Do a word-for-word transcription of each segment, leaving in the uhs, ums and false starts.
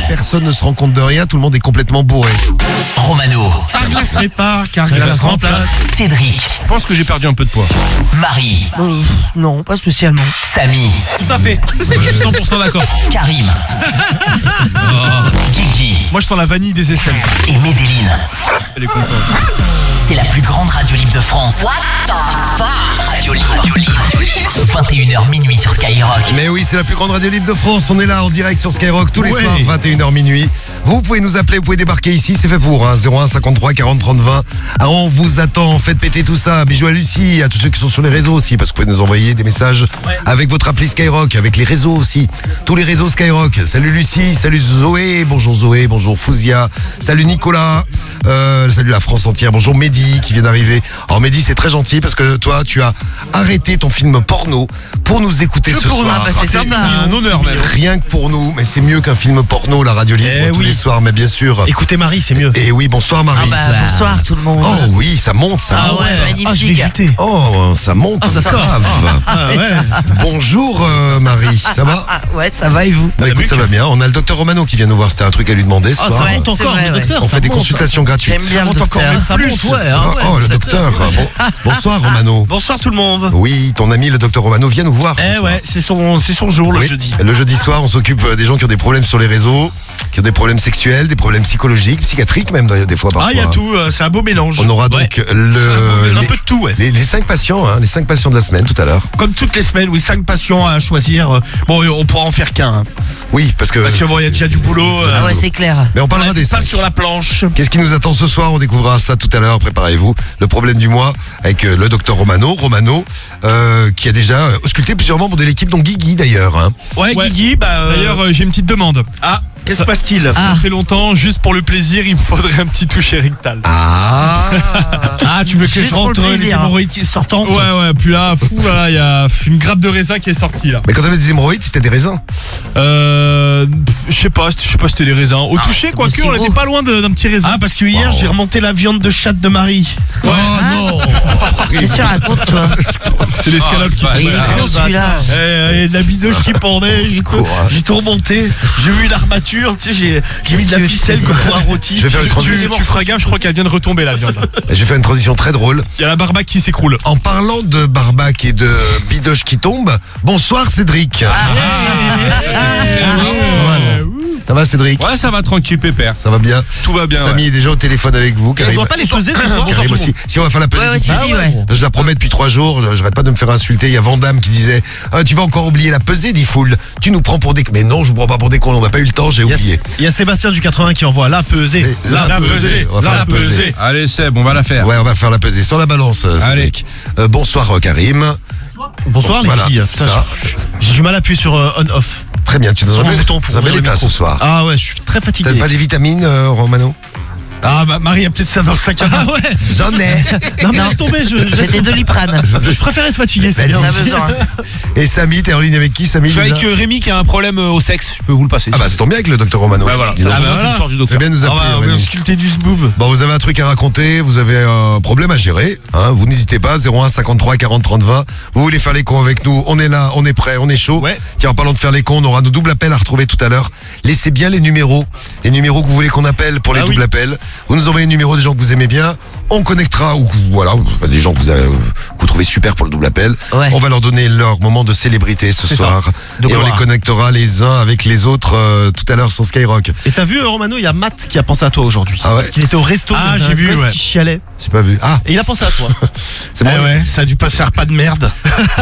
Personne ne se rend compte de rien, tout le monde est complètement bourré. Romano. Carglass répare, Carglass remplace. Cédric. Je pense que j'ai perdu un peu de poids. Marie. Euh, non, pas spécialement. Samy. Tout à fait. Je suis cent pour cent d'accord. Karim. Kiki. Moi, je sens la vanille des aisselles. Et Médéline. Elle est contente. C'est la plus grande radio libre de France. What the fuck? Radio libre. Radio libre. vingt et une heures minuit sur Skyrock. Mais oui, c'est la plus grande radio libre de France. On est là en direct sur Skyrock tous les Ouais. soirs, vingt et une heures minuit. Vous pouvez nous appeler, vous pouvez débarquer ici, c'est fait pour, hein, zéro un cinquante-trois quarante trente vingt. Alors on vous attend, faites péter tout ça. Bisous à Lucie, à tous ceux qui sont sur les réseaux aussi, parce que vous pouvez nous envoyer des messages avec votre appli Skyrock, avec les réseaux aussi. Tous les réseaux Skyrock. Salut Lucie, salut Zoé, bonjour Zoé, bonjour Fouzia, salut Nicolas, euh, salut la France entière, bonjour Mehdi qui vient d'arriver. Alors Mehdi, c'est très gentil parce que toi, tu as arrêté ton film porno pour nous écouter ce pour nous, soir. bah, c'est sympa. un honneur même. Rien que pour nous, mais c'est mieux qu'un film porno, la radio libre, Eh tous oui. les soirs, mais bien sûr. Écoutez Marie, c'est mieux. Et oui, bonsoir Marie. Ah bah bonsoir tout le monde. Oh oui, ça monte, ça Ah monte. ouais, Ah, je l'ai magnifique. juté. Oh, ça monte, Ah, ça ça sort. grave. Ah ouais. Bonjour euh, Marie, ça va? Ah ouais, ça va et vous? Bah, écoute, ça va bien. On a le docteur Romano qui vient nous voir, c'était un truc à lui demander ce Oh, soir. c'est vrai. Monte encore, vrai, le ouais. docteur. On ça fait des monte. consultations gratuites. J'aime bien le monte encore docteur. même Ça plus. monte, ouais, hein. Oh, oh, le docteur. Bon- Bonsoir Romano. Bonsoir tout le monde. Oui, ton ami le docteur Romano vient nous voir. ce Eh soir. ouais, c'est son, c'est son jour le Oui, jeudi. Le jeudi soir, on s'occupe euh, des gens qui ont des problèmes sur les réseaux, qui ont des problèmes sexuels, des problèmes psychologiques, psychiatriques même des fois parfois. Ah, il y a tout, euh, c'est un beau mélange. On aura Ouais. donc le, Un les, peu de tout, ouais. les, les cinq patients, hein, les cinq patients de la semaine tout à l'heure. Comme toutes les semaines, oui, cinq patients à choisir. Euh, Bon, on pourra en faire qu'un. hein. Oui, parce que. Parce que bon, il y a déjà du boulot. euh, Ah ouais, c'est clair. Mais on parlera des pas cinq. sur la planche. Qu'est-ce qui nous attend ce soir? On découvrira ça tout à l'heure. Préparez-vous. Le problème du mois avec euh, le docteur Romano, Romano, euh, qui a déjà euh, ausculté plusieurs membres de l'équipe, dont Guigui d'ailleurs. Hein. Ouais, Ouais. Guigui, bah. euh, D'ailleurs, euh, j'ai une petite demande. Ah, qu'est-ce qui se passe-t-il? Ça fait longtemps, juste pour le plaisir, il me faudrait un petit toucher rectal. Ah. Ah, tu veux que Juste je pour rentre le les plaisir, hein. hémorroïdes sortantes? Ouais, ouais, puis là, fou, voilà, il y a une grappe de raisin qui est sortie là. Mais quand t'avais des hémorroïdes, c'était des raisins. Euh. Je sais pas, je sais pas si c'était les raisins. Au Ah, toucher, c'est quoique, aussi on gros. était pas loin de- d'un petit raisin. Ah, parce que hier, Wow. j'ai remonté la viande de chatte de Marie. Oh non. Qu'est-ce que tu racontes toi? C'est l'escalope qui Il est te gros celui-là. Eh, et de la bidoche qui pendait, j'ai tout, Courage. j'ai tout remonté. J'ai vu une armature, tu sais, j'ai, j'ai mis de la Qu'est-ce que ficelle je comme pour un rôti. Je vais faire une Tu, transition. tu feras gaffe, je crois qu'elle vient de retomber la viande. J'ai fait une transition très drôle. Il y a la barbaque qui s'écroule. En parlant de barbac et de bidoche qui tombe, bonsoir Cédric. Ah, C'est pas mal. Ça va Cédric? Ouais, ça va tranquille, pépère. Ça va bien. Tout va bien. Samy ouais. est déjà au téléphone avec vous. On Karim, doit pas les peser ce soir. Karim aussi. Si on va faire la pesée. Ouais, ouais, si, tout de si, suite. ouais. Je la promets depuis trois jours, je- j'arrête pas de me faire insulter. Il y a Vandame qui disait ah, tu vas encore oublier la pesée, dit Foul. Tu nous prends pour des. Mais non, je vous prends pas pour des cons, on n'a pas eu le temps, j'ai Il y a- oublié. Il y a Sébastien du quatre-vingts qui envoie la pesée. Et la pesée. On va faire la pesée. Allez, Seb, on va la faire. Ouais, on va faire la pesée sur la balance, euh, Allez. Cédric. Euh, bonsoir euh, Karim. Bonsoir les Voilà, filles. c'est Putain, ça. j'ai- J'ai du mal à appuyer sur euh, on-off. Très bien, tu es dans Sur un mon bel, bouton pour dans un bel ouvrir le état ce micro. soir. Ah ouais, je suis très fatigué. T'as pas des vitamines, euh, Romano? Ah bah Marie a peut-être ça dans le sac à main. Ah ouais. J'en ai. Non mais laisse tomber, je, je, J'ai des Doliprane. je préfère être fatigué, c'est Vas-y. bien. Ça a besoin. Et Samy, t'es en ligne avec qui, Samy? Je suis déjà avec euh, Rémi qui a un problème euh, au sexe, je peux vous le passer. Ah bah, ça tombe bien avec le docteur Romano. Ouais, voilà. Dis donc. Ah, bah, voilà. c'est le soir du Très docteur. bien de nous Ah appeler. ouais, on va Rémi. ausculter du zboob. Bon, vous avez un truc à raconter, vous avez un problème à gérer, hein, vous n'hésitez pas, zéro un cinquante-trois quarante trente vingt. Vous voulez faire les cons avec nous, on est là, on est prêt, on est chaud. Ouais. Tiens, en parlant de faire les cons, on aura nos doubles appels à retrouver tout à l'heure. Laissez bien les numéros, les numéros que vous voulez qu'on appelle pour les Ah oui. doubles appels. Vous nous envoyez le numéro des gens que vous aimez bien, on connectera, ou voilà, des gens que vous, avez, que vous trouvez super pour le double appel. Ouais. On va leur donner leur moment de célébrité ce C'est soir. ça. De Et on les gloire. connectera les uns avec les autres euh, tout à l'heure sur Skyrock. Et t'as vu euh, Romano, il y a Matt qui a pensé à toi aujourd'hui. Ah ouais. Parce qu'il était au resto. Ah, il y a j'ai un vu, gosse ouais. qui chialait. J'ai pas vu. Ah, Et il a pensé à toi. c'est bon. Eh ouais, ça a dû passer un repas de merde.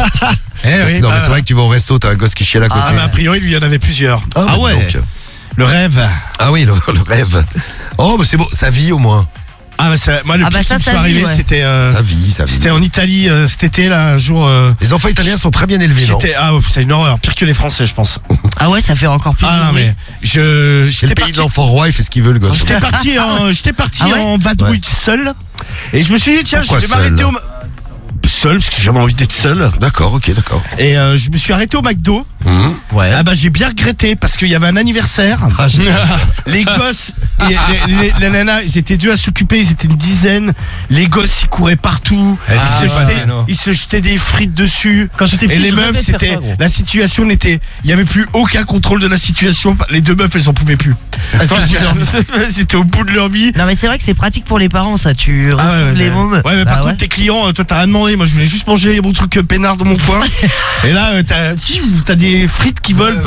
eh oui. Non, mais Ah, c'est vrai que tu vas au resto, t'as un gosse qui chie à la côté. Ah, mais a priori, lui, il y en avait plusieurs. Ah, bah, ouais. donc. Le rêve. Ah oui, le, le rêve. Oh, bah c'est beau, sa vie au moins. Ah, bah, ça, moi, le Ah bah pire ça, qui me ça soit vit, arrivé, ouais. c'était. euh, Sa vie, sa vie. C'était en Italie euh, cet été, là, un jour. euh, Les enfants italiens sont très bien élevés, non? J'étais. Ah, ouf, c'est une horreur. Pire que les Français, je pense. Ah ouais, ça fait encore plus Ah, de non, bruit. mais. Je. C'est le J'étais pays parti. de l'enfant roi, il fait ce qu'il veut, le gosse. J'étais parti en, j'étais parti Ah ouais en vadrouille seul. Et je me suis dit, tiens, Pourquoi je vais seul m'arrêter au. Seul, parce que j'avais envie d'être seul. D'accord, ok, d'accord. Et euh, je me suis arrêté au McDo. Mmh. Ouais. Ah bah j'ai bien regretté parce qu'il y avait un anniversaire. Ah, j'ai- Les gosses, et les, les, les nanas, ils étaient deux à s'occuper, ils étaient une dizaine. Les gosses, ils couraient partout. Eh, ils, c'est se pas jetaient, mal, non. ils se jetaient des frites dessus. Quand j'étais Et petit, les je meufs, rêvais de faire c'était ça, gros. la situation n'était, il y avait plus aucun contrôle de la situation. Les deux meufs, elles en pouvaient plus. Parce que c'était au bout de leur vie. Non mais c'est vrai que c'est pratique pour les parents ça, tu Ah ouais, refoules les ouais. mômes. Ouais, mais par Bah contre, ouais. tes clients, euh, toi, t'as rien demandé. Moi, je voulais juste manger mon truc euh, peinard dans mon coin. Et là, euh, t'as, si, t'as des frites qui volent.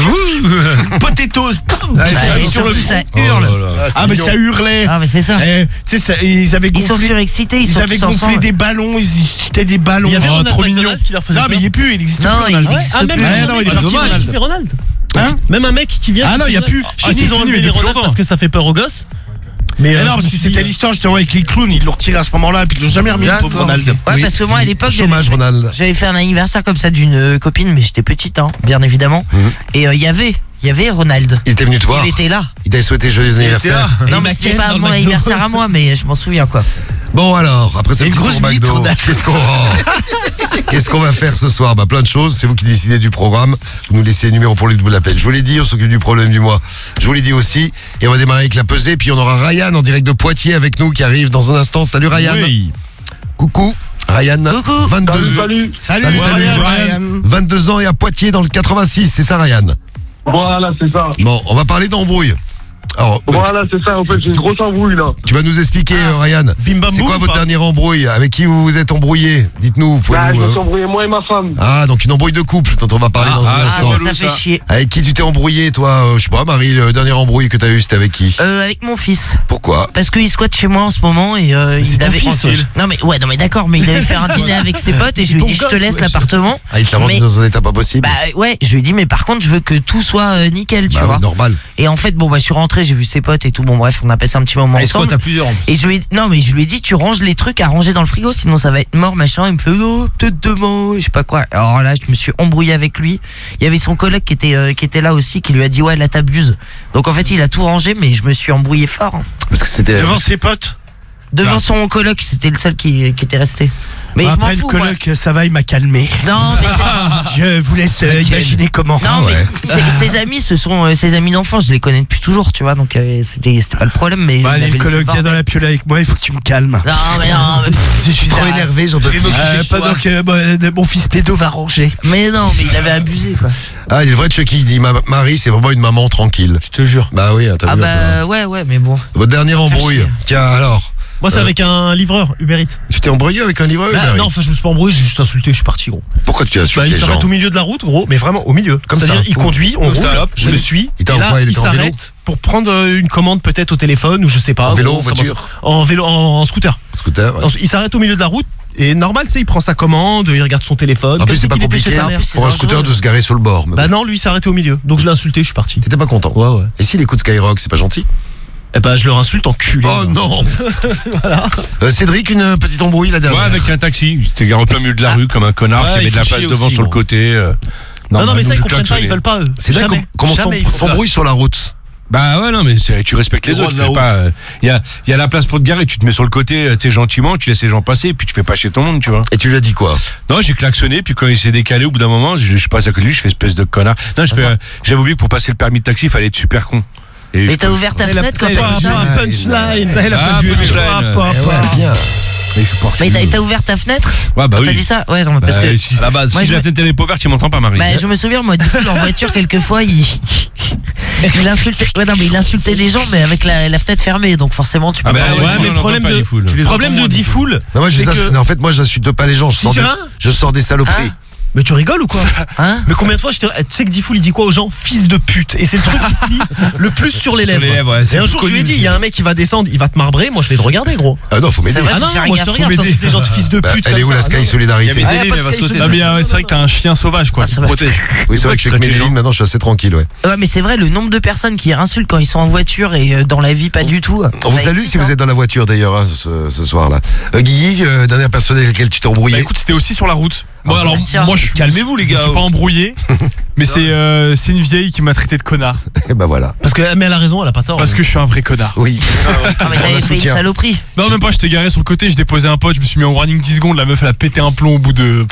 Potatoes. Bah, et sur le surtout, ça front. hurle. Ah, mais ça hurlait. Ah mais c'est ça. Eh, tu sais, ça- ils avaient Ils sont gonflé, surexcités, ils, ils sont avaient tous gonflé ensemble. des ballons, ils jetaient des ballons. Il y avait Oh, Ronald trop McDonald mignon. qui leur faisait Non, mais peur. il est plus, il existe Non, plus. il Ronald. existe Ah, même plus. un Ouais, non, il est mec parti, qui vient, Ronald. qui fait Ronald. Hein Même un mec qui vient. Ah qui non, fait il y a Ronald. plus. Ah, Chez si, nous, ils ont c'est enlevé fini les depuis Ronald longtemps. parce que ça fait peur aux gosses. Mais Mais euh, non, parce que c'était l'histoire, j'étais avec les clowns, ils l'ont retiré à ce moment-là, et puis ils l'ont jamais remis, le pauvre D'accord. Ronald. Ouais Oui, parce que moi à fini. l'époque j'avais Chômage, fait, Ronald. j'avais fait un anniversaire comme ça d'une euh, copine mais j'étais petite hein, bien évidemment. Mhm. Et il y avait il y avait Ronald. Il était venu te voir. Il était là. Il t'avait souhaité joyeux anniversaire. Et Non il mais m'a c'était ken pas dans le mon McDo. anniversaire à moi mais je m'en souviens quoi. Bon alors, après ce Et une petit tour grosse au bite, McDo, Ronald. qu'est-ce qu'on qu'est-ce qu'on va faire ce soir? Bah plein de choses, c'est vous qui décidez du programme. Vous nous laissez les numéros pour les doubles appels. Je vous l'ai dit, on s'occupe du problème du mois. Je vous l'ai dit aussi. Et on va démarrer avec la pesée, puis on aura Ryan en direct de Poitiers avec nous qui arrive dans un instant. Salut Ryan. Oui. Coucou. Ryan. Coucou. vingt-deux Salut, salut. Salut, Salut, Ryan. Ryan. vingt-deux ans et à Poitiers dans le quatre-vingt-six, c'est ça Ryan? Voilà, c'est ça. Bon, on va parler d'embrouille. Alors, Voilà, c'est ça. En fait, j'ai une grosse embrouille là. tu vas nous expliquer, euh, Ryan. Bim bam C'est boum quoi ou votre pas dernière embrouille? Avec qui vous vous êtes embrouillé? Dites-nous. vous pouvez Bah, je nous, me euh, suis embrouillé, moi et ma femme. Ah, donc une embrouille de couple dont on va parler Ah, dans un ah, instant. Ah, relou, ça fait ça. chier. Avec qui tu t'es embrouillé, toi? euh, Je sais pas, Marie, le dernier embrouille que t'as eu, c'était avec qui? Euh, avec mon fils. Pourquoi? Parce qu'il squatte chez moi en ce moment et euh, c'est il ton avait. fils, wesh. Non mais ouais non mais d'accord mais il avait fait un dîner avec ses potes et je lui ai ton dit je te gosse, laisse wesh. l'appartement. Ah, il t'a rendu Mais- dans un état pas possible? Bah ouais je lui ai dit mais par contre je veux que tout soit euh, nickel tu Bah oui, vois. normal. Et en fait bon bah je suis rentré j'ai vu ses potes et tout bon bref on a passé un petit moment Ah, est-ce que ensemble. t'as plusieurs en plus? Et je lui ai non mais je lui ai dit tu ranges les trucs à ranger dans le frigo sinon ça va être mort machin. Il me fait non peut-être demain et je sais pas quoi. Alors là je me suis embrouillé avec lui. Il y avait son collègue qui était euh, qui était là aussi qui lui a dit ouais là t'abuses. Donc en fait il a tout rangé mais je me suis embrouillé fort hein. Parce que c'était. Devant ses potes. Devant Ah. son coloc c'était le seul qui, qui était resté. Mais Après je m'en le fous, moi. coloc, ça va, il m'a calmé. Non mais c'est- Je vous laisse euh, imaginer comment. non Ah mais ouais. ses, ses amis ce sont euh, ses amis d'enfance je les connais depuis toujours tu vois donc euh, c'était c'était pas le problème mais Bah, il allez, avait le laissé coloc, fort. viens dans la piole avec moi, il faut que tu me calmes. Non mais non mais, pff, Je suis trop énervé, j'en peux plus. Euh, pendant que euh, mon fils pédo va ranger. mais non mais il avait abusé quoi. Ah, il est vrai, Chucky, il dit ma- Marie, c'est vraiment une maman tranquille. Je te jure. Bah oui, t'as Ah vu un bah ouais ouais mais bon. peu. Votre dernière embrouille. chier. Tiens, alors. Moi, c'est Euh. avec un livreur, Uber Eats. Tu t'es embrouillé avec un livreur? Bah, Marie non, enfin, je me suis pas embrouillé, j'ai juste insulté, je suis parti, gros. Pourquoi tu as Bah, insulté il les gens? s'arrête au milieu de la route, gros, mais vraiment au milieu. Comme C'est-à-dire, ça. il conduit, on Comme roule, ça, hop, je oui. le suis. Il t'a et là, envoyé, il il était en vélo s'arrête pour prendre euh, une commande peut-être au téléphone ou je sais pas. En vélo, gros, comment voiture ça- En vélo, en, en scooter. Scooter. ouais. En- Il s'arrête au milieu de la route. Et normal, tu sais, il prend sa commande, il regarde son téléphone. En plus, comme c'est si pas il était chez compliqué sa En mère. plus, c'est pour un dangereux. scooter de se garer sur le bord. mais Bah bon. non, lui il s'est arrêté au milieu. Donc je l'ai insulté, je suis parti. T'étais pas content? Ouais, ouais. Et s'il écoute Skyrock, c'est pas gentil? Eh bah je leur insulte en culé. Oh non. Euh, Cédric, une petite embrouille la Ouais, dernière. avec un taxi. J'étais garé au plein milieu de la rue comme un connard Ouais, qui avait il de la faut place chier devant aussi, sur le gros. côté. euh, Non, non, bah, mais ça, donc ils je comprennent pas, klaxonnais. ils veulent pas eux. C'est dingue Jamais. com- comment Jamais on ils font s'embrouille sur la route. Bah ouais, non, mais c'est- tu respectes les Le autres. droit Tu de fais la pas. Il y, a, y a la place pour te garer, tu te mets sur le côté, euh, tu sais, gentiment, tu laisses les gens passer, puis tu fais pas chier ton monde, tu vois. Et tu lui as dit quoi? Non, j'ai klaxonné, puis quand il s'est décalé, au bout d'un moment, je, je passe à côté de lui, je fais espèce de connard. Non, je fais, euh, j'avais oublié que pour passer le permis de taxi, il fallait être super con. Et Mais je- t'as ouvert ta Elle a- fenêtre quand elle a- t'as dit ça? un punchline. Ça, elle a Ah, pas dû punchline. Eh ouais, bien. Mais je suis pas Mais chelou. t'as t'as ouvert ta fenêtre Ouais, bah quand t'as oui. dit ça? Ouais non mais Bah, parce que si, à la base, Moi, si je la me- fenêtre elle est pas ouverte, tu m'entends pas, Marie. bah, je me souviens moi du coup en voiture quelquefois il il insultait ouais non mais il insultait des gens mais avec la, la fenêtre fermée donc forcément tu peux Ah, bah, pas- ouais, Ouais, sinon, mais on le problème entend pas de, les foules. le problème de Diffoul, Mais moi, je c'est les ins- que- mais en fait, moi, j'insulte pas les gens. Je Si, sors, c'est des... vrai je sors des saloperies. Hein Mais tu rigoles ou quoi? hein Mais combien de fois je te... Tu sais que Diffoul il dit quoi aux gens? Fils de pute. Et c'est le truc qui se lit le plus sur les Sur lèvres. les lèvres, ouais, c'est Et un le jour plus je lui ai connu. dit, il y a un mec qui va descendre, il va te marbrer, moi je vais te regarder gros. Ah non, faut m'aider. C'est vrai, Ah faut non, faire moi je te gaffe. regarde, t'insultes les gens de fils de Bah, pute. elle est comme où la ça. Sky Ah, non. Solidarité? Ah, Médéline, pas elle va de Sky sauter. Solidarité. Non, mais Non, euh, non, c'est vrai que t'as un chien sauvage, quoi. Ah, Tu ça te va. protèges. Oui, c'est vrai que je suis avec Traite les Médéline, gens. maintenant, je suis assez tranquille, ouais. Ouais mais c'est vrai le nombre de personnes qui insultent quand ils sont en voiture et euh, dans la vie pas du tout. On vous salue si vous êtes dans la voiture, d'ailleurs, hein, ce, ce soir-là. Euh, Guigui, euh, dernière personne avec laquelle tu t'es embrouillé. Bah écoute, c'était aussi sur la route. Bon, Ah, alors, bah, tiens. moi, je suis. Calmez-vous, les Je me gars. suis pas embrouillé, mais c'est euh, c'est une vieille qui m'a traité de connard. Et bah voilà. Parce que mais elle a raison, elle a pas tort. Parce que je suis un vrai connard. Oui. Ah mais On t'avais la fait une soutient. saloperie. Non, même pas, j'étais garé sur le côté, je déposais un pote, je me suis mis en warning dix secondes, la meuf elle a pété un plomb au bout de. Pff,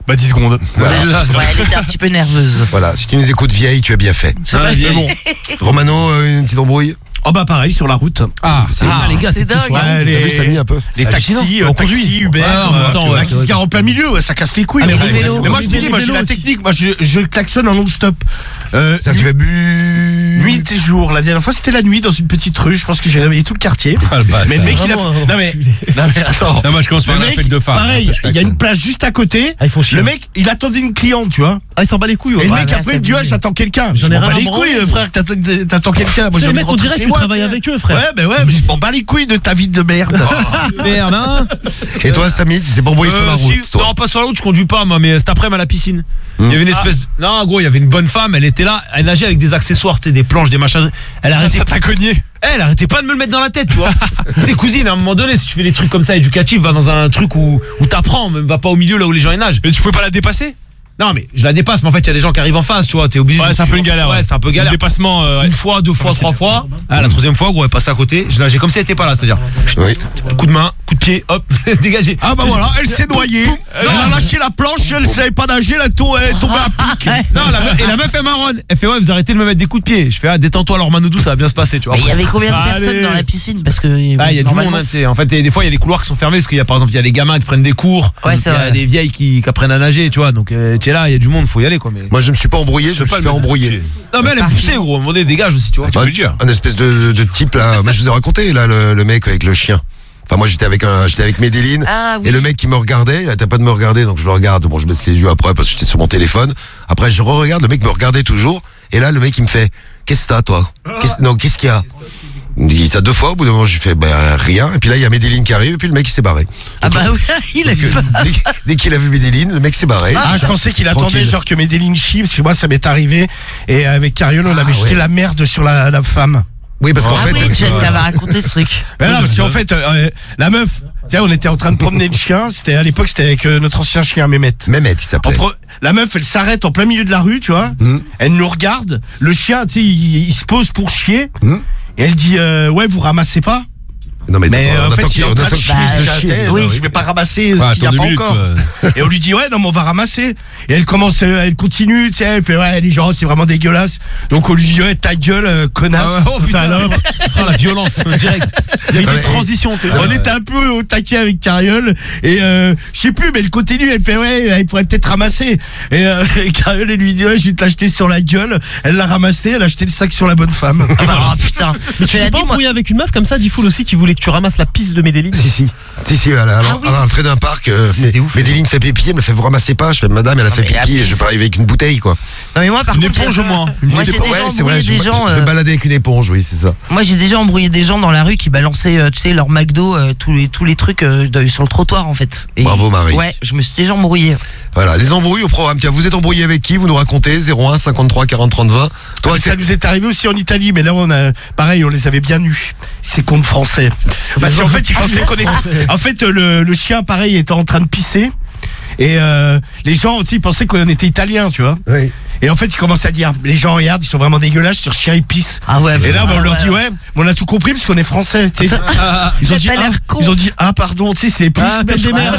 Bah dix secondes. Voilà. Ouais, elle était un petit peu nerveuse. Voilà, si tu nous écoutes vieille, tu as bien fait. C'est Ah, vrai. mais bon. Romano, euh, une petite embrouille. Oh bah pareil sur la route. Ah, Ah, les gars, c'est dingue. Ouais, T'as les, vu, ça mis un peu. les taxis, euh, On taxis, conduit. Uber, Ouais, en même euh, temps, ouais, bah, c'est qui se vrai. garent en plein milieu, ouais, ça casse les couilles. Ah, mais Ouais. les vélos, mais moi je les te dis, vélos moi j'ai la aussi. technique, moi je, je klaxonne en non-stop. Euh, C'est-à-dire que tu vas bu. nuit et jour. La dernière fois c'était la nuit dans une petite rue. Je pense que j'ai réveillé tout le quartier. Ah, le bâtard. Mais le mec il a. Vraiment, Non mais, non mais attends. Non, moi je commence par Le un mec, appel de phare. pareil, il y a une plage juste à côté. Ah, ils font chier. Le mec, il attendait une cliente, tu vois. Ah, il s'en bat les couilles. Et Ouais. le Ouais, mec ouais, après c'est il me dit ouais, abusé. j'attends quelqu'un. J'en Je ai m'en rien bats à les couilles, branler. frère, que t'attends t'attends quelqu'un. Moi j'ai Le envie mec, de on rentrer dirait que chez tu moi, travailles tu sais. avec eux, frère. Ouais, ben ouais, mais je m'en bats les couilles de ta vie de merde. Merde, hein. Et toi, Samy, tu t'es pas embrouillé sur la Euh, route, si- toi. Non, pas sur la route, je conduis pas, moi, mais cet après-midi à la piscine. Il y avait une espèce de... Non, gros, il y avait une bonne femme, elle était là, elle nageait avec des accessoires, tu sais, des planches, des machins. Elle arrêtait. Ça t'a cogné. Elle arrêtait pas de me le mettre dans la tête, tu vois. Tes cousines, à un moment donné, si tu fais des trucs comme ça éducatifs, va dans un truc où, où t'apprends, mais va pas au milieu là où les gens ils nagent. Mais tu pouvais pas la dépasser? Non, mais je la dépasse, mais en fait, il y a des gens qui arrivent en face, tu vois, t'es obligé. Ouais, de- c'est un peu une galère. Ouais, c'est un peu galère. Le dépassement, euh, ouais. Une fois, deux fois, trois fois. Ah, la troisième fois, gros, elle passe à côté. Je nageais comme si elle était pas là, c'est-à-dire Oui. coup de main, coup de pied, hop, dégagé. Ah bah voilà, elle s'est noyée. Elle a lâché la planche, elle savait pas nager, la tour elle est tombée à pic. Non, la meuf, et la meuf, elle marronne. Elle fait, ouais, vous arrêtez de me mettre des coups de pied. Je fais, ah, détends-toi, alors Manoudou, ça va bien se passer, tu vois. Mais il y avait combien de personnes Allez. dans la piscine? Parce que. Ah, il y a du monde, normalement- hein, tu sais. En fait, et des fois, il y a des couloirs qui sont fermés parce qu'il y a, par exemple, il y a les gamins qui prennent des cours. Ouais, c'est Il y a vrai. des vieilles qui, qui apprennent à nager, tu vois. Donc, euh, tu es là, il y a du monde, faut y aller, quoi. Mais... Moi, je me suis pas embrouillé, je me peux suis pas fait le mettre embrouiller. Non, mais elle est poussée, gros. À un moment donné, dégage aussi, tu vois. Tu peux le dire. Un espèce de, de type là. Moi, je vous ai raconté là, le, le mec avec le chien. Enfin, moi, j'étais avec un, j'étais avec Medellin. Ah oui. Et le mec qui me regardait, il arrêtait pas de me regarder, donc je le regarde. Bon, je baisse les yeux après parce que j'étais sur mon téléphone. Après, je re-regarde, le mec me regardait toujours. Et là, le mec, il me fait, qu'est-ce que t'as, toi? Qu'est-ce- Non, qu'est-ce qu'il y a? Il me dit ça deux fois, au bout d'un moment, je lui fais, ben, rien. Et puis là, il y a Medellin qui arrive, et puis le mec, il s'est barré. Ah bah oui, il a Donc, vu euh, pas. dès, dès qu'il a vu Medellin, le mec s'est barré. Ah, je pensais qu'il attendait Tranquille. genre que Medellin chie, parce que moi ça m'est arrivé. Et avec Cariol, on avait jeté la merde sur la, la femme. Oui, parce qu'en Ah fait, oui, tu euh, t'avais raconté ce truc. Mais non, parce qu'en fait, euh, euh, la meuf, tu sais, on était en train de promener le chien. C'était à l'époque, c'était avec euh, notre ancien chien Mehmet. Mehmet, il En s'appelait. pro- La meuf, elle s'arrête en plein milieu de la rue, tu vois. Mhm. Elle nous regarde. Le chien, tu sais, il, il se pose pour chier. Mhm. Et elle dit, euh, ouais, vous ramassez pas? Non, mais, Mais attends, euh, on en fait, attend il qu'il- est en on train de attend chier. qu'il- Bah, déjà, tu sais, oui. donc Je vais pas ramasser euh, Ouais, ce qu'il y a attends pas deux minutes, encore. quoi. Et on lui dit, ouais, non, mais on va ramasser. Et elle commence, euh, elle continue, tu sais, elle fait, ouais, les gens, c'est vraiment dégueulasse. Donc on lui dit, ouais, ta gueule, euh, connasse. Ah ouais, oh, putain, Salope. Oh, la violence, euh, direct. Il y a eu Ah des ouais. transitions, t'es On était un peu au taquet avec Cariol. Et euh, je sais plus, mais elle continue, elle fait, ouais, il pourrait peut-être ramasser. Et euh, Cariol, elle lui dit, ouais, je vais te l'acheter sur la gueule. Elle l'a ramassé, elle a acheté le sac sur la bonne femme. Ah bah, oh, putain. Mais Tu tu l'as t'es pas dit, moi. embrouillé avec une meuf comme ça, Diffoul aussi, qui voulait que tu ramasses la piste de Medellin? Si, si. Si, si, à la- à la- Ah oui. à l'entrée d'un parc, euh, C'était ouf. Medellin fait pipi, elle me fait, vous ramassez pas. Je fais, madame, elle a fait mais la pipi et je piste. vais pas arriver avec une bouteille, quoi. Non, mais moi, par Une contre. éponge j'ai- au moins. Moi, Une j'ai éponge, déjà ouais, c'est vrai, embrouillé je, des je- gens. je euh, vais balader avec une éponge, oui, c'est ça. Moi, j'ai déjà embrouillé des gens dans la rue qui balançaient, euh, tu sais, leur McDo, euh, tous les tous les trucs euh, de- sur le trottoir, en fait. Et- Bravo, Marie. Ouais, je me suis déjà embrouillé. Voilà, les embrouilles au programme. Tiens, vous êtes embrouillé avec qui? Vous nous racontez zéro un cinquante-trois quarante trente vingt. Toi, Ah, c'est ça nous est arrivé aussi en Italie, mais là on a pareil, on les avait bien nus. Ces cons de français. Parce qu'en fait, ils pensaient qu'on était. En fait, le, le chien pareil était en train de pisser. Et euh, les gens aussi ils pensaient qu'on était italiens, tu vois. Oui. Et en fait, ils commençaient à dire, les gens regardent, ils sont vraiment dégueulasses, leur chien il pisse. Ah ouais. Et là, bah, bah, on leur ouais. dit ouais, mais on a tout compris parce qu'on est français. Tu sais. Ils ont dit, T'as l'air ah, con. ils ont dit ah pardon, tu sais c'est plus. Ah, quelle démerde.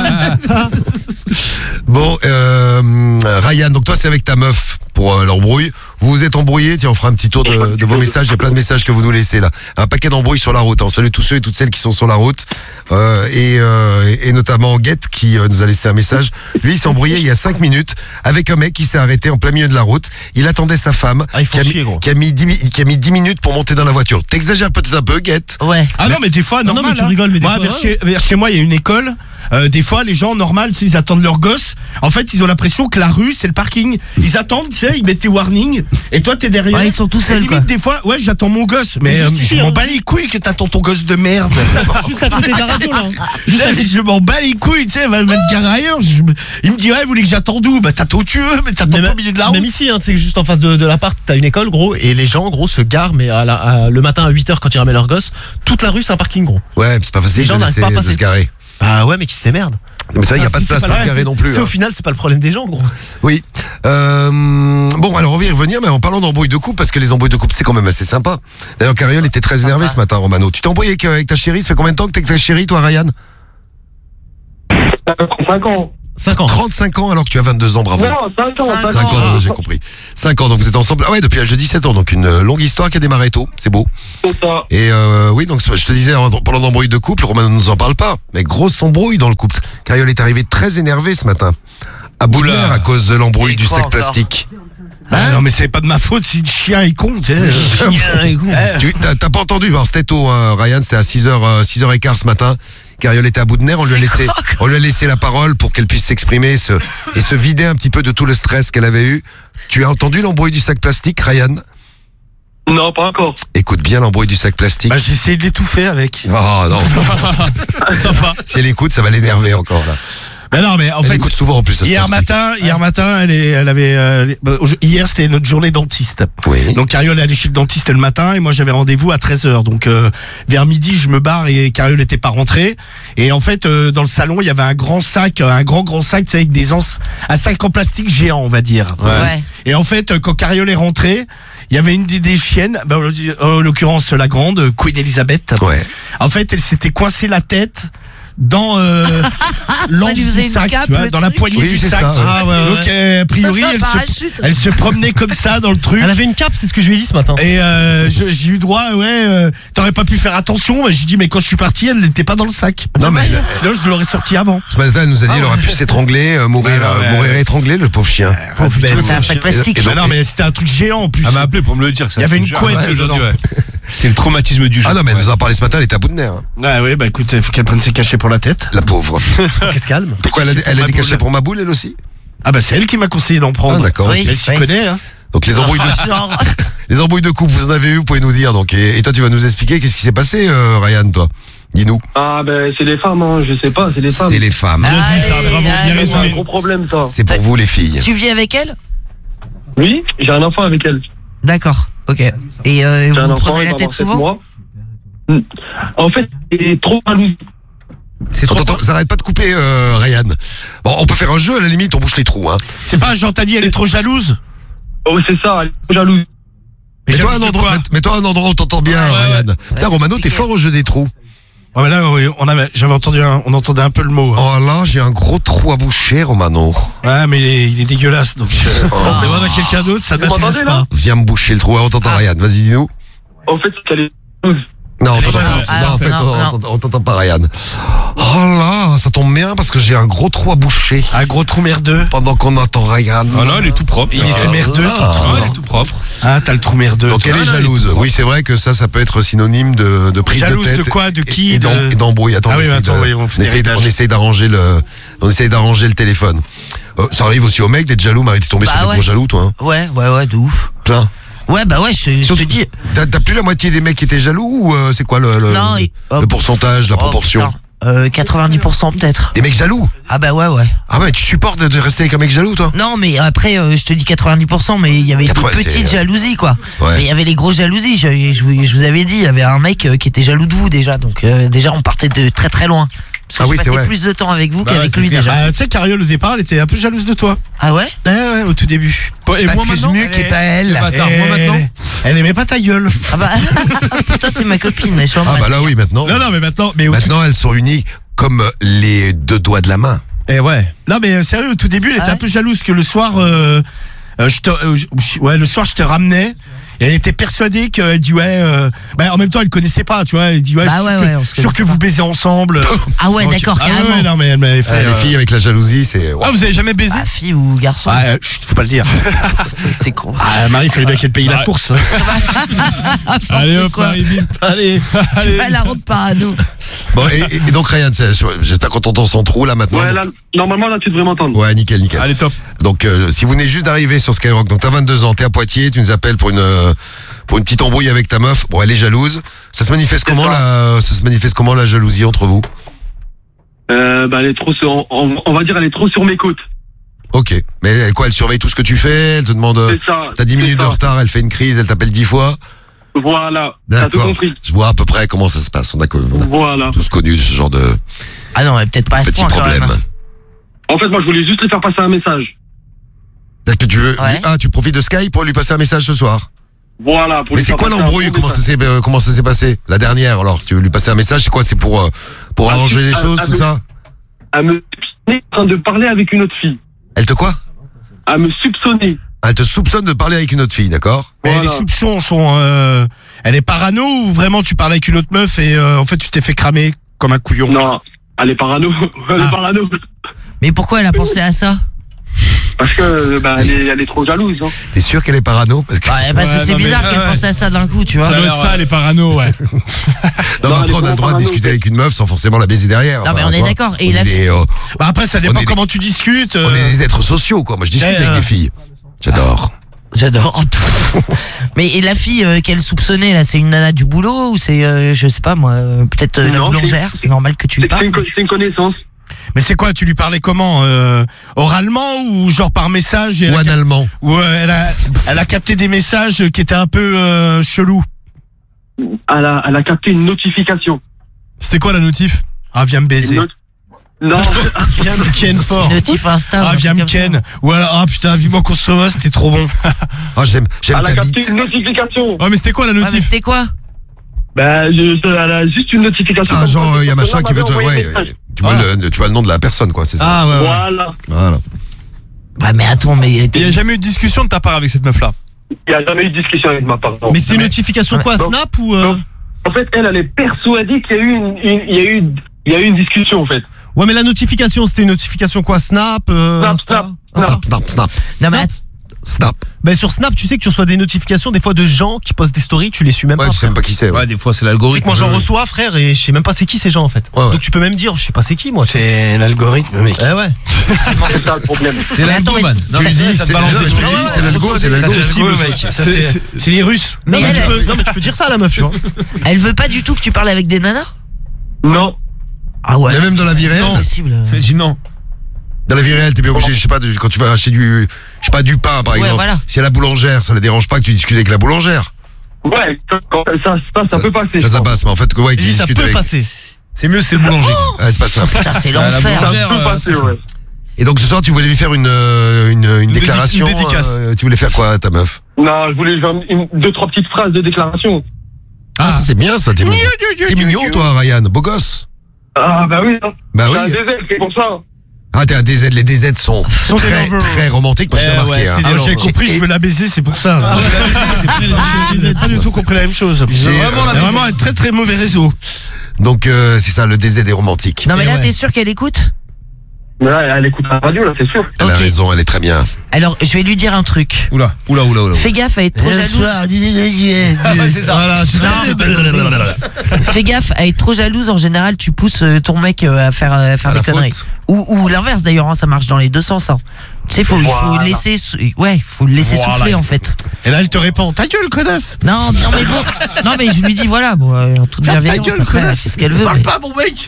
Bon, euh, Ryan, donc toi, c'est avec ta meuf pour euh, l'embrouille. Vous vous êtes embrouillé. Tiens, on fera un petit tour de, de vos messages. Il y a plein de messages que vous nous laissez là. Un paquet d'embrouilles sur la route. On salue tous ceux et toutes celles qui sont sur la route. Euh, et, euh, et notamment Guette qui euh, nous a laissé un message. Lui, il s'est embrouillé il y a cinq minutes avec un mec qui s'est arrêté en plein milieu de la route. Il attendait sa femme Ah, ils font qui, a chier, mis, gros. qui, a mis dix, mi- qui a mis dix minutes pour monter dans la voiture. T'exagères peut-être un peu, Guette. Ouais. Ah non mais des fois non, normal. mais tu hein. rigoles, mais des moi fois, vers, ouais. chez, vers chez moi il y a une école. Euh, des fois les gens normal, tu sais, ils attendent leur gosse. En fait ils ont l'impression que la rue c'est le parking. Ils attendent, tu sais, ils mettent tes warnings. Et toi t'es derrière. Ouais, ils sont tout Et seuls, limite quoi. des fois, ouais j'attends mon gosse. Mais Mais euh, justifie, je m'en hein. bats les couilles que t'attends ton gosse de merde. Juste à côté de la radio, là. je m'en bats les couilles, tu sais, va va te garer ailleurs. Je me- il me dit ouais, vous voulez que j'attende où? Bah t'attends où tu veux, mais t'attends Mais pas au milieu de la route. Même ici, hein, tu sais, juste en face de, de l'appart, t'as une école, gros, et les gens, gros, se garent, mais à la- à- le matin à huit heures quand ils ramènent leur gosse, toute la rue, c'est un parking, gros. Ouais, mais c'est pas facile Les gens de, n'arrivent laisser- pas à de passer. se garer. Ah ouais, mais qui s'émerdent. Mais ça, il n'y a Ah, pas de si, place c'est pour pas se garer la- non plus. Tu sais, hein. au final, c'est pas le problème des gens, gros. Oui. Euh, bon, alors on va y revenir, mais en parlant d'embrouilles de couple, parce que les embrouilles de couple, c'est quand même assez sympa. D'ailleurs, Cariol était très énervé ce matin, Romano. Tu t'es embrouillé avec, avec ta chérie? Ça fait combien de temps que t'es avec ta chérie, toi, Ryan? Ça fait trente-cinq ans. cinq ans. trente-cinq ans alors que tu as vingt-deux ans, bravo. Non, cinq ans. Cinq cinq ans, ans. j'ai compris. cinq ans, donc vous êtes ensemble. Ah ouais, depuis l'âge de dix-sept ans, donc une euh, longue histoire qui a démarré tôt, c'est beau. C'est ça. Et euh, oui, donc je te disais, hein, pendant l'embrouille de couple, Romain ne nous en parle pas, mais grosse embrouille dans le couple. Cariole est arrivé très énervé ce matin, à bout de Oula. nerfs à cause de l'embrouille Et du quoi sac encore plastique. Ah, non mais c'est pas de ma faute si le chien est con, tu sais. Eh, Tu t'as t'as pas entendu, alors c'était tôt, hein, Ryan, c'était à six heures, six heures quinze ce matin. Cariole était à bout de nerfs, on lui a laissé, on lui a laissé la parole pour qu'elle puisse s'exprimer se, et se vider un petit peu de tout le stress qu'elle avait eu. Tu as entendu l'embrouille du sac plastique, Ryan? Non, pas encore. Écoute bien l'embrouille du sac plastique. Bah j'ai essayé de l'étouffer avec. Oh non, Sympa. si elle écoute, ça va l'énerver encore là. Mais non mais en Elle fait écoute souvent en plus. à cette hier heure-ci. matin, hier matin, elle, est, elle avait euh, les- bah, au- hier c'était notre journée dentiste. Oui. Donc Cariole est allée chez le dentiste le matin et moi j'avais rendez-vous à treize heures. Donc euh, vers midi je me barre et Cariole n'était pas rentrée. Et en fait euh, dans le salon il y avait un grand sac, un grand grand sac, tu sais, avec des ans, un sac en plastique géant on va dire. Ouais. Et en fait euh, quand Cariole est rentrée, il y avait une des, des chiennes, bah, en l'occurrence la grande, Queen Elizabeth. Ouais. En fait elle s'était coincée la tête dans euh, l'anse lui faisait du une sac, cape, tu vois, le dans la truc. poignée Oui, du c'est sac. ça, ouais. Ah, ouais, ouais. Donc euh, a priori Ça fait un elle se, parachute. elle se promenait comme ça dans le truc. Elle avait une cape, c'est ce que je lui ai dit ce matin. Et euh, je- j'ai eu droit, ouais, euh, t'aurais pas pu faire attention. J'ai dit mais quand je suis parti, elle n'était pas dans le sac. Non, mais- sinon je l'aurais sorti avant. Ce matin, elle nous a dit qu'elle aurait pu s'étrangler, euh, mourir, Ouais, ouais, euh, ouais. mourir étranglé, le pauvre chien. Pauvre bête. C'est un sac plastique. Et donc- Bah non mais c'était un truc géant en plus. Elle m'a appelé pour me le dire. Ça, Il y avait je une te jure. couette Ouais, dedans. aujourd'hui, ouais. C'était le traumatisme du jeu. Ah non, mais elle Ouais. nous en a parlé ce matin, elle était à bout de nerfs. hein. Ouais ouais bah écoute, faut qu'elle prenne ses cachets pour la tête. La pauvre. Qu'est-ce calme. Pourquoi elle a, C'est pour elle a ma des cachets boule. pour ma boule, elle aussi? Ah bah c'est elle qui m'a conseillé d'en prendre. Ah, d'accord. Oui. ok. Elle s'y Oui. connaît. Hein. Donc les embrouilles de, Genre, les embrouilles de couple, vous en avez eu, vous pouvez nous dire. Donc, et, et toi, tu vas nous expliquer qu'est-ce qui s'est passé, euh, Ryan, toi? Dis-nous. Ah, ben, c'est les femmes, hein. Je sais pas, c'est les femmes. C'est les femmes. Allez, dit ça, bravo, bien allez. C'est un résumé. gros problème, ça. C'est pour vous, les filles. Tu vis avec elle? Oui, j'ai un enfant avec elle. D'accord, ok. Et euh, J'ai un vous enfant, prenez il la va tête avoir sept souvent? mois. Hmm. En fait, il est trop jaloux. C'est trop Ça arrête pas de couper, euh, Ryan. Bon, on peut faire un jeu, à la limite, on bouche les trous, hein. C'est pas Jean t'as dit elle est trop jalouse. Oh, c'est ça, elle est trop jalouse. Mais Mets-toi jalouse un de endroit, quoi mets- mets-toi un endroit où t'entends bien, Ouais, ouais, Ryan. Putain, c'est Romano, t'es compliqué. fort au jeu des trous. Ouais mais là oui, on avait, j'avais entendu, un, on entendait un peu le mot. Hein. Oh là, j'ai un gros trou à boucher, Romano. Ouais mais il est, il est dégueulasse donc. Euh, on demande à quelqu'un d'autre, ça ne Vous m'intéresse m'entendez, pas. là Viens me boucher le trou. Ouais, on t'entend, Ah. Ryan. Vas-y, dis-nous. En fait, c'est qu'elle est jalouse. Non, on Elle est t'entend jalouse. pas. Ah, Non, en fait, non, on- non. on t'entend- on t'entend pas, Ryan. Oh là, ça tombe bien parce que j'ai un gros trou à boucher Un gros trou merdeux. pendant qu'on entend Ryan. Ah non, elle est tout propre. Il est tout merdeux ton Ah. trou. Ah, elle est tout propre. Ah t'as le trou merdeux. Donc elle est Ah, jalouse. Oui, c'est vrai que ça, ça peut être synonyme de, de prise Jalouse de de tête. quoi, de et- qui, et d'em- de- et d'embrouille. Attends, Ah on oui, essaye attends, de- oui, on on fait essaye de- l'héritage. on essaye d'arranger le, on essaye d'arranger le téléphone. Euh, ça arrive aussi aux mecs d'être jaloux. Marie, t'es tombé Bah sur des ouais. gros jaloux, toi. Hein. Ouais, ouais, ouais, de ouf. Plein. Ouais, bah ouais, je, je te Surtout- dis. T'as t'as plus la moitié des mecs qui étaient jaloux ou euh, c'est quoi le, le, Non, il- le oh, pourcentage, la oh, proportion? putain. Euh, quatre-vingt-dix pour cent peut-être. Des mecs jaloux? Ah bah ouais, ouais. Ah ouais, tu supportes de, de rester avec un mec jaloux, toi? Non, mais après, euh, je te dis quatre-vingt-dix pour cent, mais il y avait quatre-vingts, des petites c'est- jalousies, quoi. Ouais. Mais il y avait les grosses jalousies. Je, je vous- je vous avais dit, il y avait un mec euh, qui était jaloux de vous déjà. Donc euh, déjà, on partait de très très loin. Parce que Ah je oui, c'est passais vrai. plus de temps avec vous Bah ouais, qu'avec c'est lui clair. déjà. Bah, tu sais, Cariole au départ, elle était un peu jalouse de toi. Ah ouais? Ouais, ouais, au tout début. Et Parce moi que maintenant Zmuc est à elle. Bâtard, Et moi maintenant elle, elle aimait pas ta gueule. Ah bah, putain, c'est ma copine. Je suis en Ah train bah de- là oui, maintenant. Non, non, mais maintenant, mais au tout- Maintenant, elles sont unies comme les deux doigts de la main. Et ouais. non, mais euh, sérieux, au tout début, elle était Ah un ouais peu jalouse que le soir, euh, euh, je te, euh, je- ouais, le soir, je te ramenais. Et elle était persuadée qu'elle dit ouais. Euh, bah, en même temps, elle connaissait pas, tu vois. Elle dit ouais, Bah je suis ouais, sûr, ouais, que, on se sûr connaissait que vous baisez ensemble. Ah ouais, Donc, d'accord, ah carrément. ouais, non, mais elle m'avait fait. Ah, les euh, filles avec la jalousie, c'est. Ah, vous avez jamais baisé? Ah, fille ou garçon? Ah, euh, chut, faut pas le dire. C'est con. Ah, Marie, il fallait bien qu'elle paye la Ouais. course. Allez hop, quoi. Marie, bim. Allez. Tu vas la rendre parano. Bon, et, et- et donc, Ryan, c'est- j'espère qu'on t'entend son trou là maintenant. Ouais, là, normalement, là, tu devrais m'entendre. Ouais, nickel, nickel. Allez, top. Donc, euh, si vous venez juste d'arriver sur Skyrock, donc t'as vingt-deux ans, t'es à Poitiers, tu nous appelles pour une euh, pour une petite embrouille avec ta meuf. Bon, elle est jalouse. Ça se manifeste comment ça. la ça se manifeste comment la jalousie entre vous? Euh, bah, elle est trop sur, on, on va dire, elle est trop sur mes côtes. Ok. Mais quoi, elle surveille tout ce que tu fais, elle te demande. euh, C'est ça. T'as dix c'est minutes de ça. retard, elle fait une crise, elle t'appelle dix fois. Voilà. T'as tout D'accord. compris. Je vois à peu près comment ça se passe. On a, on a Voilà. tous connu ce genre de Ah non, mais peut-être pas à ce petits point quand problèmes. même. En fait, moi, je voulais juste lui faire passer un message. Est-ce que tu veux Ouais. Ah, tu profites de Skype pour lui passer un message ce soir. Voilà. Pour Mais lui c'est faire quoi passer un l'embrouille? bon Comment ça message. s'est euh, comment ça s'est passé? La dernière, alors, si tu veux lui passer un message, c'est quoi? C'est pour euh, pour Ah, arranger les ah, choses, ah, tout ah, ça? Elle me, en train de parler avec une autre fille. Elle te quoi? À me soupçonner. Elle te soupçonne de parler avec une autre fille, d'accord? Mais Voilà. les soupçons sont. Euh, elle est parano ou vraiment tu parles avec une autre meuf et euh, en fait tu t'es fait cramer comme un couillon? Non, elle est parano. Elle Ah. est parano. Mais pourquoi elle a pensé à ça? Parce que bah, elle, est, elle est trop jalouse. Hein. T'es sûr qu'elle est parano? Parce que... Bah, parce que Ouais, c'est non, mais- bizarre ouais, qu'elle ouais. pense à ça d'un coup, tu vois. Ça doit être ça, les parano, ouais. Non, mais Non, après, elle est on a le trop droit de parano, discuter c'est- avec une meuf sans forcément la baiser derrière. Non, mais Enfin, on tu est vois. d'accord. Et On la est fille- des, euh, Bah après ça On dépend est des- comment tu discutes. on euh. est des êtres sociaux, quoi. Moi, je discute Eh, avec euh, des filles. J'adore. J'adore. Oh, pff. Mais et la fille euh, qu'elle soupçonnait là, c'est une nana du boulot ou c'est, euh, je sais pas moi, euh, peut-être euh, la Non, boulangère. c'est- C'est normal que tu lui C'est c'est parles. une, co- c'est une connaissance. Mais c'est quoi? Tu lui parlais comment? euh, Oralement ou genre par message et elle Ou a un cap- allemand. ou, euh, elle, a, elle a capté des messages qui étaient un peu euh, chelous. Elle a, elle a capté une notification. C'était quoi la notif? Ah viens me Une baiser. not- Non, Viens me ken fort. Notif Insta. ou Ah un viens truc me comme ça. ken. Ou alors ah putain vivement qu'on se revoie, c'était trop bon. Ah, j'aime, j'aime elle a ta capté bite. une notification. Ouais, mais c'était quoi la Ah, mais notif? c'était quoi? Ben, je- je- elle a juste une notification. Ah, comme genre, quoi, il y a cette machin personne qui veut te. m'avait envoyé un Ouais, message. tu vois, le, tu vois le nom de la personne, quoi, c'est ça. Ah ouais, ouais. Voilà. Voilà. Bah mais attends, mais Il n'y a jamais eu de discussion de ta part avec cette meuf-là. Il n'y a jamais eu de discussion avec ma part. non. Mais c'est une notification quoi? Non. Snap ou. euh, Non. En fait, elle, elle est persuadée qu'il y a eu une, une- il y a eu, il y a eu une discussion, en fait. Ouais, mais la notification, c'était une notification quoi? Snap euh, Snap, Insta snap. Insta Snap, snap, snap. non mais Snap. att- Snap. Ben sur Snap, tu sais que tu reçois des notifications des fois de gens qui postent des stories, tu les suis même Ouais, pas. tu sais frère. même pas qui c'est. Ouais. Ouais, des fois c'est Tu sais l'algorithme. que moi j'en ouais. reçois, frère, et je sais même pas c'est qui ces gens en fait. Ouais, ouais. Donc tu peux même dire, je sais pas c'est qui moi. C'est l'algorithme mec. Eh ouais. C'est ça le problème. C'est Mais l'algo, attends, man. mais- Non, mais Tu dis, ça te c'est balance le- des tu trucs. dis, c'est l'algo, c'est Ça, l'algo. c'est l'algo, mec. Ça, C'est- c'est- C'est les Russes. Mais non, mais elle, tu peux, non mais tu peux dire ça à la meuf, tu vois. elle veut pas du tout que tu parles avec des nanas? Non. Ah ouais. Mais même dans la vie C'est réelle. pas possible. Elle dit non. Dans la vie réelle, t'es bien obligé, je sais pas, de- quand tu vas acheter du, je sais pas, du pain, par Ouais, exemple. voilà. Si à la boulangère, ça ne dérange pas que tu discutes avec la boulangère. Ouais, ça, ça, ça, ça peut passer. Ça, je ça pense. passe, mais en fait, que, ouais, Il tu dit ça discutes peut avec. passer. C'est mieux, c'est le boulanger. Ouais, c'est pas simple. Putain, c'est Ah, la l'enfer. Ça boulangère. peut euh, passer, ouais. Et donc ce soir, tu voulais lui faire une, euh, une, une dédi- déclaration. une dédicace. euh, tu voulais faire quoi à ta meuf? Non, je voulais faire une, deux, trois petites phrases de déclaration. Ah, ça, c'est bien ça, t'es mignon. T'es mignon, toi, Ryan, beau gosse. Ah, bah oui, hein. Bah J'ai un oui. D Z, c'est pour ça. Ah, t'es un D Z, les D Z sont, Sont des très, lovers. très romantiques, moi je t'ai Eh remarqué. ouais, hein. c'est des Ah, j'ai lovers. compris, je veux la baiser, c'est pour ça. Ah, J'ai pas du tout compris la même chose. J'ai, C'est euh, vraiment, la- vraiment un très très mauvais réseau. Donc euh, c'est ça, le D Z est romantique. Non mais Et là ouais. t'es sûr qu'elle écoute? Mais là, elle écoute la radio, là, c'est sûr. Elle a Ok. raison, elle est très bien. Alors je vais lui dire un truc. Oula, oula, oula, oula. Fais gaffe à être trop jalouse. c'est ça. Voilà, c'est ça. Fais gaffe à être trop jalouse. En général, tu pousses euh, ton mec euh, à faire, euh, à faire À des la conneries. faute. Ou, ou l'inverse d'ailleurs, hein, ça marche dans les deux sens. Hein. Tu sais, faut, il faut Voilà. laisser, sou- ouais, faut le laisser Voilà. souffler en fait. Et là, elle te répond ta gueule, connasse. Non, non mais bon, non mais je lui dis voilà, bon, euh, en toute Ferme ta bienveillance, gueule, après, connasse. c'est ce qu'elle veut. Parle mais- pas, mon mec.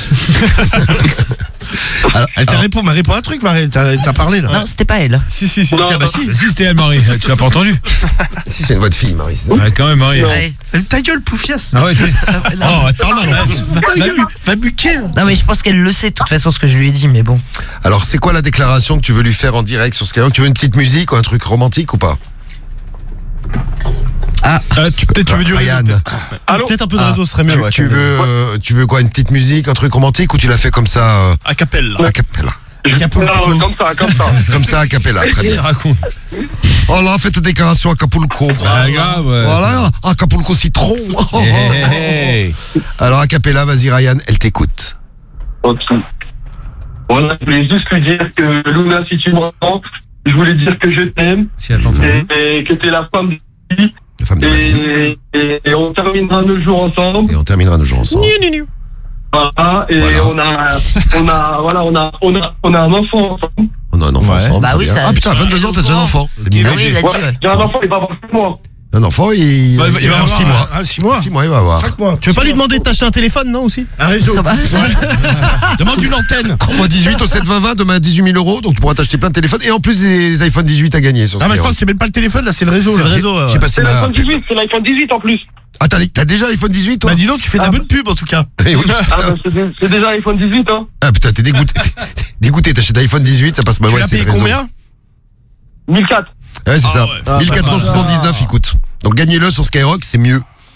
Alors, Elle t'a répondu, m'a répondu un truc, Marie. T'as t'as parlé là. Non, c'était pas elle. Si, si, si. Non, Tiens, bah non. si. Si, c'était elle, Marie. Tu l'as pas entendu? si c'est une voix de fille, Marie. c'est ça Ouais, quand même, Marie. Non. Ouais. Ta gueule, poufiasse. Ah ouais, tu- Oh, elle parle mal. Va, va, bu- va buquer. Non mais je pense qu'elle le sait de toute façon ce que je lui ai dit, mais bon. Alors c'est quoi la déclaration que tu veux lui faire en direct sur Skyrock? Tu veux une petite musique ou un truc romantique ou pas? Ah, tu- peut-être tu veux du Ryan, réseau. Allô? Peut-être un peu de Ah, réseau serait mieux. tu, ouais, tu quand même. veux, euh, tu veux quoi, une petite musique, un truc romantique ou tu l'as fait comme ça euh, À Capelle. a cappella? Je- Acapulco. Non, comme ça, comme ça. Comme ça a cappella, très Qu'est-ce qu'il bien. raconte? Oh là, fais ta déclaration à Acapulco. Ah, grave, ouais. Voilà, Acapulco citron. Oh, oh, Hey, hey. oh. Alors a cappella, vas-y Ryan, elle t'écoute. Ok. Voilà, je voulais juste lui dire que Luna, si tu m'entends, je voulais dire que je t'aime Si, attends, et, attends. et que t'es la femme de ma vie La femme de ma vie. et, et, et on terminera nos jours ensemble. Et on terminera nos jours ensemble. Voilà, et Voilà. on a, on a, voilà, on a, on a, on a un enfant ensemble. On a un enfant Ouais. ensemble. Bah très oui, bien. ça- Ah putain, vingt-deux ans, t'as déjà un enfant. T'es mignon. Ah oui, il a dit. Ouais, Ouais. j'ai un enfant, il va avoir six mois. Un enfant, il, Bah, il va avoir six mois. Ah, six mois. Six mois, il va avoir. Cinq mois. Tu veux pas lui demander de t'acheter un téléphone, non aussi? Un réseau. Ça va. Demande une antenne. Moi dix-huit au sept vingt vingt, demain dix-huit mille euros, donc tu pourras t'acheter plein de téléphones et en plus des iPhone dix-huit à gagner sur Ah, mais je Skyrock. pense que c'est même pas le téléphone, là, c'est le réseau. C'est là. le réseau, ouais, J'ai ouais. passé C'est ma... l'iPhone dix-huit, c'est l'iPhone dix-huit en plus. Ah, t'as t'as déjà l'iPhone dix-huit, toi? Bah, dis donc, tu fais de la Ah. bonne pub en tout cas. Eh oui, Ah, putain. bah, c'est- c'est déjà l'iPhone dix-huit, hein. Ah putain, t'es dégoûté. T'es dégoûté, t'achètes l'iPhone dix-huit, ça passe mal. Tu Ouais, l'as c'est payé le réseau. combien? mille quatre. Ouais, c'est Ah ça. ouais. mille quatre cent soixante-dix-neuf, il coûte. Donc gagnez-le sur Skyrock, c'est mieux.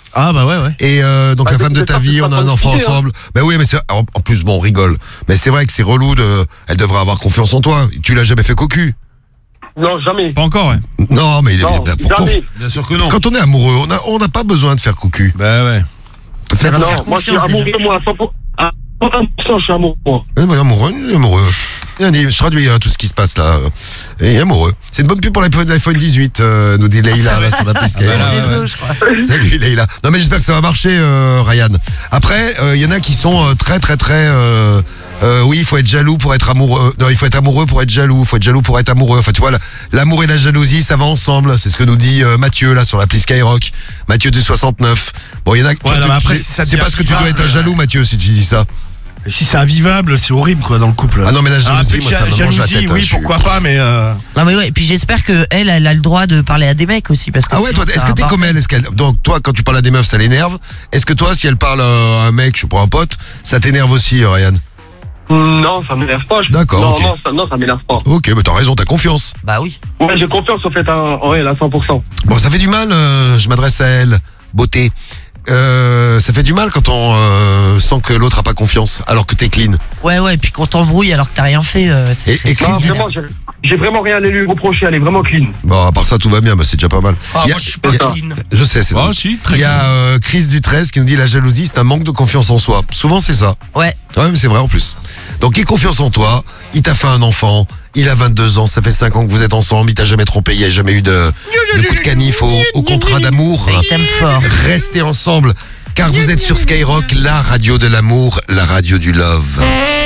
Ah bah ouais, ouais. Et euh, donc Ah, la c'est- femme de c'est ta pas- vie, c'est on a pas un enfant compliqué, hein. ensemble. Ben oui, mais c'est en, en plus bon, on rigole. Mais c'est vrai que c'est relou de. Elle devrait avoir confiance en toi. Tu l'as jamais fait cocu. Non, jamais. Pas encore, ouais. Non, mais il est Non, bien pour jamais. Bien sûr que non. Quand on est amoureux, on a on n'a pas besoin de faire cocu. Bah ouais. Faire un Non, faire moi, je suis confiance, amoureux, déjà. moi, à cent pour cent. À cent pour cent, je suis amoureux, moi. Eh ben, amoureux, il est amoureux. Bien dit, je traduis hein, tout ce qui se passe là. Et il est amoureux. C'est une bonne pub pour l'iPhone l'iPhone dix-huit, euh, nous dit Leïla là sur la piste. bah là, ouais, Réseau, ouais. je crois. Salut Leïla. Non mais j'espère que ça va marcher, euh, Ryan. Après, il y en a qui sont euh, très très très. Euh, euh, oui, il faut être jaloux pour être amoureux. Non, il faut être amoureux pour être jaloux. Il faut être jaloux pour être amoureux. Enfin, tu vois, l'amour et la jalousie, ça va ensemble. C'est ce que nous dit euh, Mathieu là sur l'appli Skyrock. Mathieu du soixante-neuf. Bon, il y en a. toi, non, tu- mais après, c'est si ça c'est devient parce que tu dois être vivable, jaloux, Mathieu, si tu dis ça. Et si c'est invivable, c'est horrible quoi dans le couple. Ah non, mais la jalousie, un peu moi, ça de me mange la jalousie, tête, hein, oui, je suis- pourquoi pas, mais euh, Non mais ouais, et puis j'espère que elle, elle a le droit de parler à des mecs aussi parce que Ah ouais, sinon, toi, c'est est-ce un que t'es bordel. comme elle est-ce qu'elle... Donc, toi, quand tu parles à des meufs, ça l'énerve. Est-ce que toi, si elle parle à un mec, je sais pas, un pote, ça t'énerve aussi, euh, Ryan? Non, ça m'énerve pas. je- D'accord, Non, ok. non, ça, non, ça m'énerve pas. Ok, mais t'as raison, t'as confiance. Bah oui. Ouais, j'ai confiance au fait en, en elle à cent pour cent. Bon, ça fait du mal, euh, je m'adresse à elle, beauté. Euh, ça fait du mal quand on euh, sent que l'autre a pas confiance, alors que t'es clean. Ouais ouais, et puis quand t'embrouilles alors que t'as rien fait. euh, c'est- Et- c'est- et c'est- Non, Chris, vraiment, j'ai- j'ai vraiment rien à lui reprocher. Elle est vraiment clean. Bon, à part ça, tout va bien, bah, c'est déjà pas mal. ah, Il y a- moi je suis pas il y a- clean. Je sais, c'est Ah drôle. si, très Il y bien. a euh, Chris du treize qui nous dit la jalousie, c'est un manque de confiance en soi. Souvent, c'est ça. Ouais. Ouais, mais c'est vrai en plus. Donc, aie confiance en toi. Il t'a fait un enfant. Il a vingt-deux ans. Ça fait cinq ans que vous êtes ensemble. Il t'a jamais trompé. Il n'y a jamais eu de, de coup de canif au, au contrat d'amour. Et il t'aime fort. Restez ensemble. Car vous êtes sur Skyrock, la radio de l'amour, la radio du love.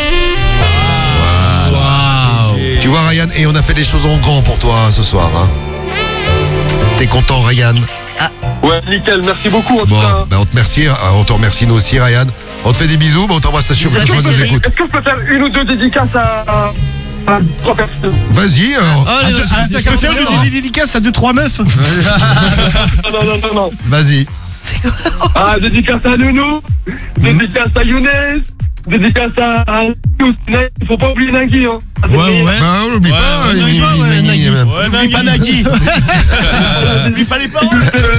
Voilà. Tu vois, Ryan, et on a fait des choses en grand pour toi hein, ce soir. Hein. T'es content, Ryan? Ouais, nickel. Merci beaucoup, en tout Bon, cas. ben on te remercie, hein, on te remercie nous aussi, Ryan. On te fait des bisous, mais on t'embrasse ta Bisous parce à que toi, je nous chérie. écoute. Est-ce que je peux faire une ou deux dédicaces à, à trois personnes? Vas-y, alors. Ah, Ah, le- tu- ah, tu ça peux faire commence une dédicace à deux trois meufs. Non, non, non, non, non. Vas-y. Ah, dédicace à Nounou, dédicace à Younes, dédicace à à Younes. Il faut pas oublier Nagui, hein. Ah, c'est Ouais, vrai. ouais. Bah, on l'oublie Ouais, pas, on il- n'oublie il- pas, il- ouais, il- Nagui. il- Ouais, N'oublie pas Nagui. N'oublie pas les parents.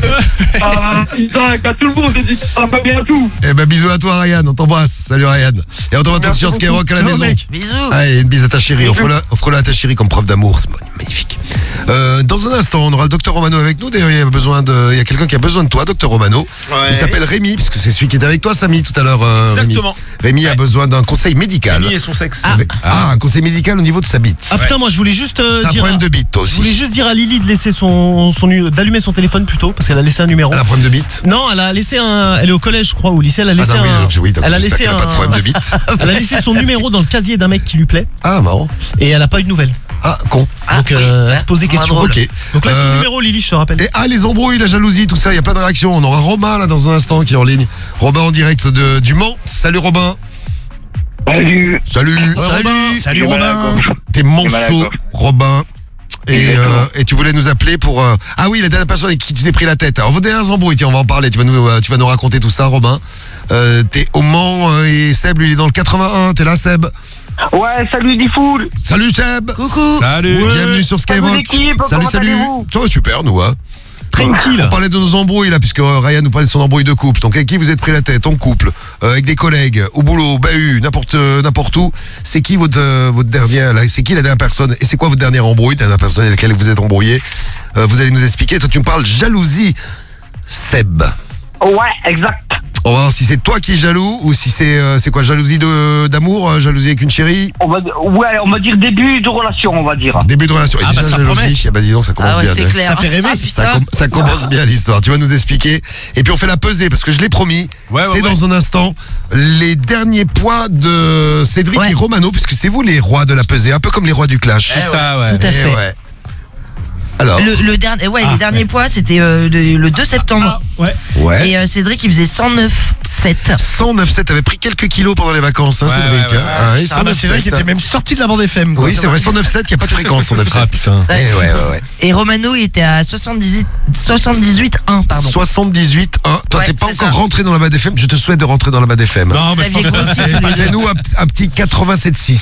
Ah, Isaac, à tout le monde, dédicace à Fabien et à tout. Eh ben, bisous à toi, Ryan. On t'embrasse. Salut, Ryan. Et on t'envoie tout Merci sur Skyrock à la Ciao, maison. mec. Bisous. Allez, une bise à ta chérie. Offre-la offre-la à ta chérie comme preuve d'amour. C'est magnifique. Euh, dans un instant, on aura le docteur Romano avec nous. D'ailleurs, il y a besoin de, il y a quelqu'un qui a besoin de toi, docteur Romano. Il s'appelle Rémi, puisque c'est celui qui était avec toi, Samy, tout à l'heure. euh, Rémi. Exactement. Rémi a besoin d'un conseil médical. Rémi et son sexe. Avec- Ah, un conseil médical au niveau de sa bite. Ah putain, moi je voulais juste euh, T'as un dire. problème de bite, toi Je voulais aussi. juste dire à Lily de laisser son, son nu- d'allumer son téléphone plutôt parce qu'elle a laissé un numéro. Elle a un problème de bite. Non, elle a laissé un. Elle est au collège, je crois, ou au lycée. Elle a Ah laissé non, oui, un. donc, oui, donc elle a j'espère laissé qu'elle a pas de un- problème de bite. Elle a laissé son numéro dans le casier d'un mec qui lui plaît Ah, marrant. et elle a pas eu de nouvelles. Ah, con. Ah, Donc oui, euh, elle ouais, se pose des c'est moins questions. drôle. Ok. Donc là, c'est Euh, ton numéro, Lily, je te rappelle. Et ah, les embrouilles, la jalousie, tout ça, il y a plein de réactions. On aura Robin là dans un instant qui est en ligne. Robin en direct de, du Mans. Salut Robin. Salut. Salut. Salut. Salut Robin. T'es Monceau, Robin. Et, Exactement. euh, et tu voulais nous appeler pour... euh, Ah oui, la dernière personne avec qui tu t'es pris la tête. Alors, vos dernières embrouilles, tiens, on va en parler. Tu vas nous, euh, tu vas nous raconter tout ça, Robin. Euh, t'es au Mans euh, et Seb, lui, il est dans le quatre-vingt-un. T'es là, Seb? Ouais, salut Difool. Salut, Seb. Coucou. Salut. Bienvenue sur Salut, Skyrock. l'équipe, Salut, comment salut. allez-vous Ça va super, nous, hein. Tranquille. On parlait de nos embrouilles là, puisque euh, Ryan nous parlait de son embrouille de couple. Donc avec qui vous êtes pris la tête en couple, euh, avec des collègues, au boulot, au bahut, n'importe euh, n'importe où. C'est qui votre euh, votre dernière là, c'est qui la dernière personne et c'est quoi votre dernière embrouille, la dernière personne avec laquelle vous êtes embrouillé? Euh, Vous allez nous expliquer. Toi tu me parles jalousie, Seb. Ouais, exact. On va voir si c'est toi qui es jaloux ou si c'est euh, c'est quoi, jalousie de d'amour, euh, jalousie avec une chérie, On va, ouais, on va dire début de relation, on va dire. début de relation. Et Ah, déjà, bah, ça jalousie, promet. ah bah dis donc ça commence Ah ouais, bien. c'est hein. clair. Ça fait rêver. Ah, Ça, putain. com- ça commence bien l'histoire. Tu vas nous expliquer. Et puis on fait la pesée parce que je l'ai promis. Ouais, ouais, c'est ouais. dans un instant les derniers poids de Cédric Ouais. et Romano, puisque c'est vous les rois de la pesée, un peu comme les rois du clash. C'est ça, ouais. Tout à Eh fait. ouais. Alors, Le, le dernier, ouais, Ah, les derniers poids, c'était euh, de- le deux septembre. Ouais. ouais. Et euh, Cédric, il faisait cent neuf sept. cent neuf sept avait pris quelques kilos pendant les vacances, hein, Ouais, Cédric. ouais, ouais, hein. Ah, oui, Ah bah, c'est vrai cent neuf sept, qu'il était même sorti de la bande F M. quoi. Oui, c'est vrai, cent neuf sept, il n'y a pas de fréquence, cent neuf Ah sept. putain. Eh ouais, ouais, ouais. Et Romano, il était à soixante-dix-huit, soixante-dix-huit un, pardon. soixante-dix-huit un. Toi, Ouais, t'es pas c'est encore ça. rentré dans la bande F M. Je te souhaite de rentrer dans la bande F M. Non, mais je Xavier pense que Grossi, c'est tous pas les le deux. Fais-nous un, un petit quatre-vingt-sept six.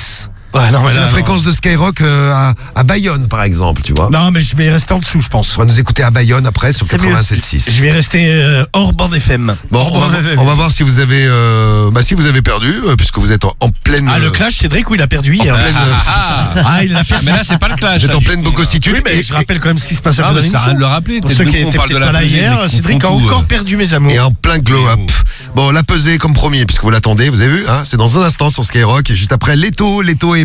Ouais, non, mais C'est là, la non. fréquence de Skyrock euh, à, à Bayonne, par exemple, tu vois. Non, mais je vais rester en dessous, je pense. On va nous écouter à Bayonne après sur C'est mieux. quatre-vingt-sept six. Je vais rester euh, hors bande F M. Bon, on va, on va voir si vous avez, euh, bah, si vous avez perdu, euh, puisque vous êtes en, en pleine. Ah, le euh, clash, Cédric, où il a perdu hier. pleine, euh, Ah, Ah, il l'a perdu. mais là, c'est pas le clash. vous êtes là, en du pleine coup, là. bogossitude. Oui, mais et, je rappelle quand même ce qui se passe Ah, après mais la ça sert à rien de le rappeler. Pour T'es ceux deux qui cons, on étaient parle de peut-être la pas là pesée, hier, mais Cédric a confond tout, encore euh. perdu mes amours. et en plein glow-up. Bon, la pesée comme promis, puisque vous l'attendez, vous avez vu, hein, c'est dans un instant sur Skyrock, et juste après, Leto, Leto et